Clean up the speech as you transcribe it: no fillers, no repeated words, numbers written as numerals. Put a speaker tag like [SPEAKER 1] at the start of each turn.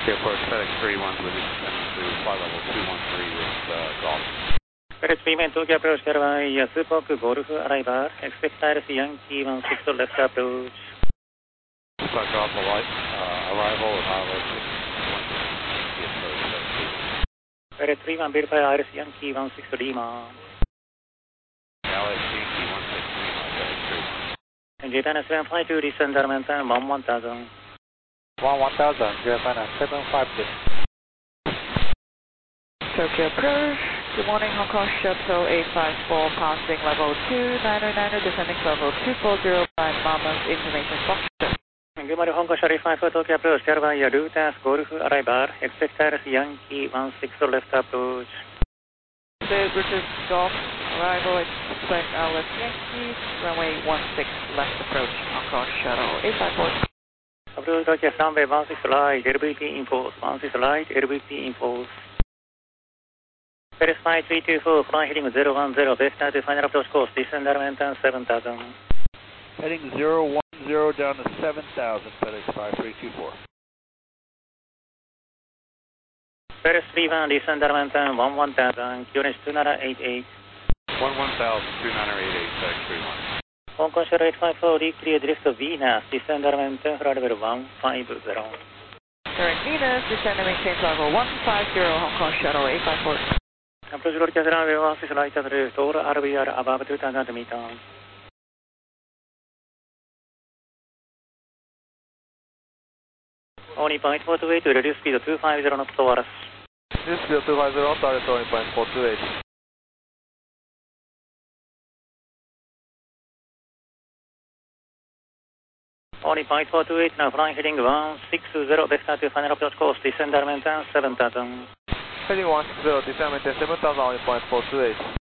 [SPEAKER 1] Tokyo approach FedEx 31 with descending to flight level 213 with golf.
[SPEAKER 2] FedEx 31 Tokyo approach Caravan, Super Golf arrival, expect Iris Yankee 16 left approach.
[SPEAKER 1] Start off the light, arrival and ILS 6.
[SPEAKER 2] FedEx 31 verify Iris Yankee 16 Lima.
[SPEAKER 1] ILS Yankee 16 Lima, FedEx 31.
[SPEAKER 2] Japan S752 descend Armentan 1000.
[SPEAKER 1] 1000, Japan 752.
[SPEAKER 3] Tokyo approach, good morning, Hong Kong Shuttle 854, passing level 2909, descending level 240 by Mammoth Information Foxtrot.
[SPEAKER 2] Good morning, Hong Kong Shuttle 854, Tokyo approach, Caravan, Yarutas, Golf arrival, expect Iris Yankee 16 left approach.
[SPEAKER 3] British Golf arrival, expect ILS Yankee, runway 16 left approach, Hong Kong Shuttle 854.
[SPEAKER 2] Approach Tokyo runway 16 light, LVP impulse, 16 light, LVP impulse. FedEx 5324, flying heading 010, best time to final approach course, descend Armentan 7000.
[SPEAKER 1] Heading 010 down to 7000, FedEx 5324.
[SPEAKER 2] FedEx 31, descend Armentan 11000, QNH 2988.
[SPEAKER 1] 11000, 2988, FedEx 31.
[SPEAKER 2] Hong Kong Shuttle 854, declear drift to Venus, descend Armentan, flight level 150.
[SPEAKER 3] During Venus, descend and maintain level 150, Hong Kong Shuttle 854.
[SPEAKER 2] Approach Lord runway 16 light approach, all RVR above 2000 meters. Only 0.428 to reduce speed to 250 knots to hours.
[SPEAKER 1] Reduce speed to 250 knots, target only 0.428.
[SPEAKER 2] Only 0.428, now flying heading 160, best time to final approach course, descend Armentan 7000.
[SPEAKER 1] Heading 160, descend maintain 7000, only 0.428.